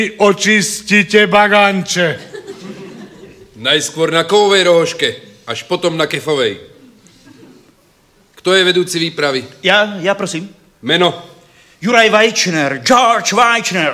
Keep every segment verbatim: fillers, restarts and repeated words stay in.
očistíte baganče? Najskôr na kovovej rohožke, až potom na kefovej. Kto je vedúci výpravy? Ja, ja prosím. Meno? Juraj Vajčner, George Vajčner.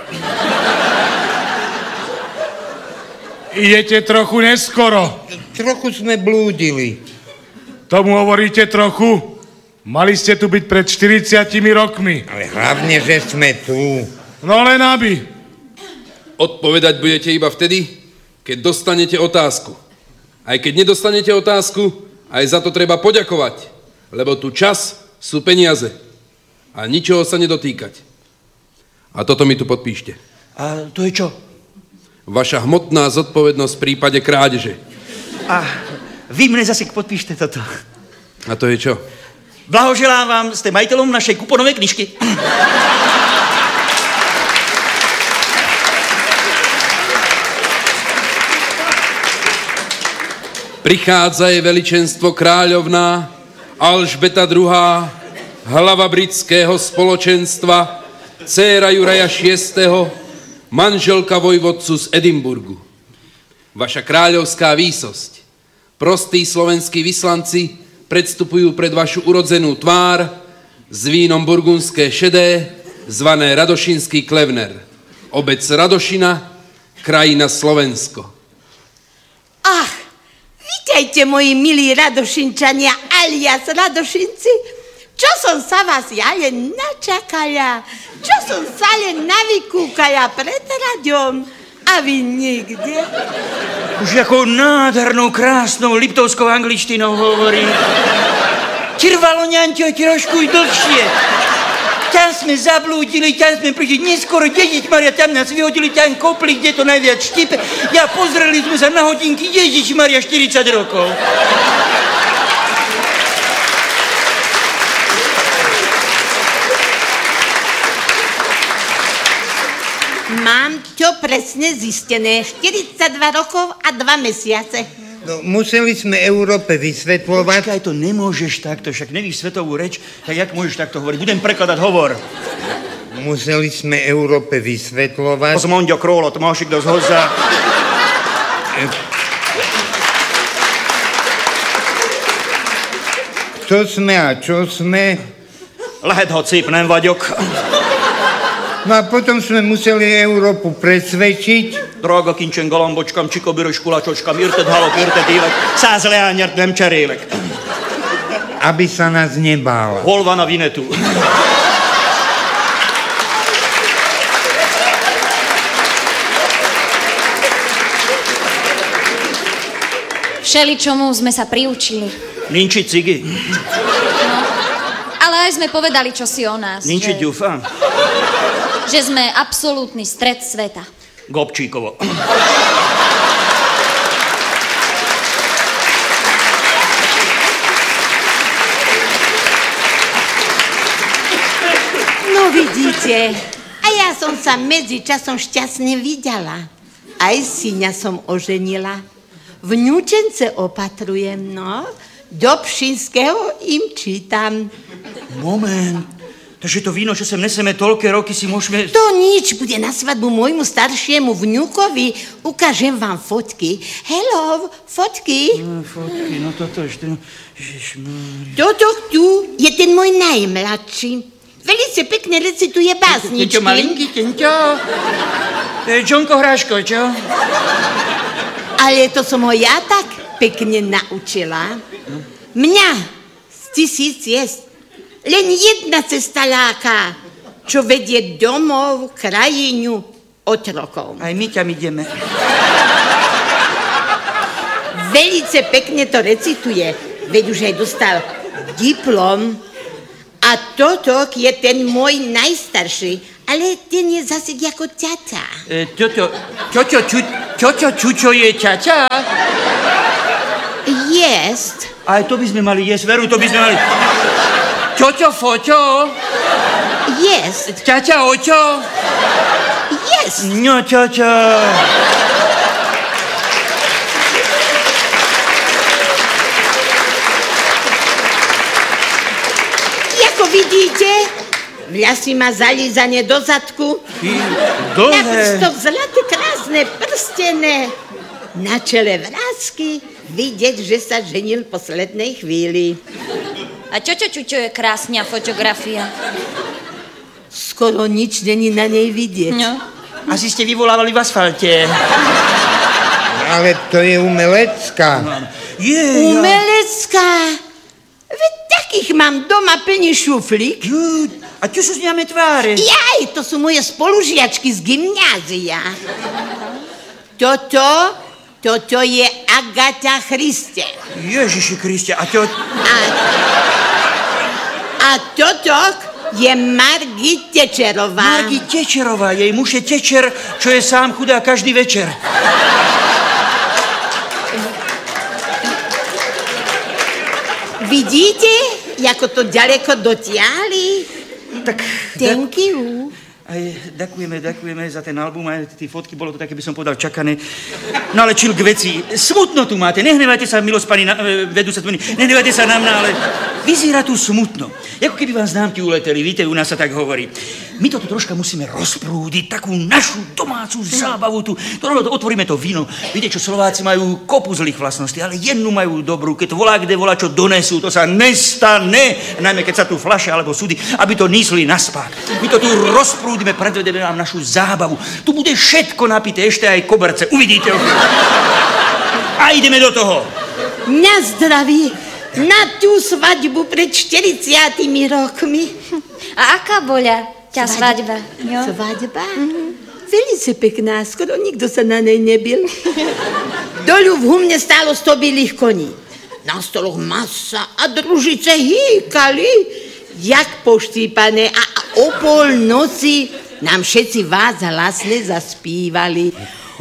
Idete trochu neskoro. Trochu sme blúdili. Tomu hovoríte trochu? Mali ste tu byť pred štyridsiatimi rokmi. Ale hlavne, že sme tu. No len aby. Odpovedať budete iba vtedy, keď dostanete otázku. Aj keď nedostanete otázku, aj za to treba poďakovať, lebo tu čas sú peniaze a ničoho sa nedotýkať. A toto mi tu podpíšte. A to je čo? Vaša hmotná zodpovednosť v prípade krádeže. A vy mne zase podpíšte toto. A to je čo? Blahoželám vám, ste majiteľom našej kuponovej knižky. Prichádza je veličenstvo kráľovná Alžbeta druhá, hlava britského spoločenstva, dcéra Juraja šiesteho, manželka vojvodcu z Edinburgu. Vaša kráľovská výsosť, prostí slovenskí vyslanci predstupujú pred vašu urodzenú tvár s vínom burgundské šedé, zvané Radošinský klevner. Obec Radošina, krajina Slovensko. Ach, vítajte, moji milí Radošinčania alias Radošinci. Čo som sa vás ja len načakala, čo som sa len navykúkala pred radiom a vy nikde. Už ako nádhernou, krásnou liptovskou angličtinou hovorí. Trvalo, ňaňťo, trošku i dlhšie. Tam sme zablúdili, tam sme prišli neskoro, Ježiš Maria, tam nás vyhodili, tam kopli, kde to najviac štipe. Ja pozreli sme sa na hodinky, Ježiš Maria, štyridsať rokov. Mám to presne zistené. štyridsaťdva rokov a dva mesiace. No, museli sme Európe vysvetľovať. Počkaj, to nemôžeš takto, však nevíš svetovú reč, tak jak môžeš takto hovoriť? Budem prekladať hovor. Museli sme Európe vysvetľovať. To som Ondio Królo, to máš kto zhodza. Kto sme a čo sme? Lehet ho cípnem, Vaďok. No a potom sme museli Európu presvedčiť. Droga kinčen galambočkam, čikobiroš kulačočkam, irtet halok, irtet ívek, száz leányért nem cserélek. Aby sa nás nebála. Hol van a Vinetu? Všeličomu sme sa priučili. Ninčiť cigy. No, ale aj sme povedali, čo si o nás. Ninčiť že, ďufa. že sme absolútny stred sveta. Gobčíkovo. No vidíte, a ja som sa medzi časom šťastne videla. Aj syňa som oženila. Vňúčence opatrujem, no. Do Pšinského im čítam. Moment. Takže to víno, čo sem neseme toľké roky, si môžeme... To nič, bude na svadbu môjmu staršiemu vňúkovi. Ukážem vám fotky. Hello, fotky. No, fotky, no toto ešte... Ježišmária. Toto tu je ten môj najmladší. Velice pekne recituje básničky. Tento malinký, tento... To je Johnko Hráško, čo? Ale to som ho ja tak pekne naučila. Mňa z tisíc ciest len jedna cesta láka, čo vedie domov, krajinu, otrokov. Aj my ťam ideme. Velice pekne to recituje, veď už aj dostal diplom. A toto je ten môj najstarší, ale ten je zase ako ťaťa. E, toto, čočo, ču, čočo, čučo je ťaťa? Jest. Aj to by sme mali jesť, veru, to by sme mali... Čočo, fočo? Jest. Ťaťa, očo? Jest. No, ťaťa. Jako vidíte, v Vlasy má zalízané do zadku. Na Dlhé. prstoch zlaté krásne prstené. Na čele vrásky vidieť, že sa ženil v poslednej chvíli. A čo, čo, čo, čo je krásna fotografia? Skoro nič není na nej vidieť. No. Asi ste vyvolávali v asfalte. Ale to je umelecká. Je, Umelecká. Veď takých mám doma plný šuflík. Ju, a čo sú s ňame tváre? Jaj, to sú moje spolužiačky z gymnázia. Toto, toto je Agata Christe. Ježiši Kriste, a to... A, a toto je Margit Tečerová. Margit Tečerová, jej muž je Tečer, čo je sám chudá každý večer. Vidíte, ako to ďaleko dotiahli? Tak... Thank you. Aj, ďakujeme, ďakujeme za ten album, aj tie fotky, bolo to také, by som povedal, čakané. No ale čil k veci. Smutno tu máte, nehnevajte sa, milosť pani, na, vedú sa tu, nehnevajte sa na mňa, ale vyzerá tu smutno. Ako keby vám známky uleteli, víte, u nás sa tak hovorí. My to tu troška musíme rozprúdiť, takú našu domácu zábavu tu. To, to, otvoríme to víno. Viete, čo Slováci majú kopu zlých vlastností, ale jednu majú dobrú. Keď to volá, kde volá, čo donesú, to sa nestane. Najmä, keď sa tu fľaše alebo súdy, aby to nísli na spák. My to tu rozprúdime, predvedeme vám našu zábavu. Tu bude všetko napité, ešte aj koberce. Uvidíte. A ideme do toho. Na zdraví, na tú svadbu pred štyridsiatimi rokmi. A aká bola ťa svadba? Jo? Svadba? Velice pekná, skoro nikto sa na nej nebil. Dolu v humne stálo sto bílých koní. Na stoloch masa a družice hýkali, jak poštípané, a o polnoci nám všetci vás hlasne zaspívali.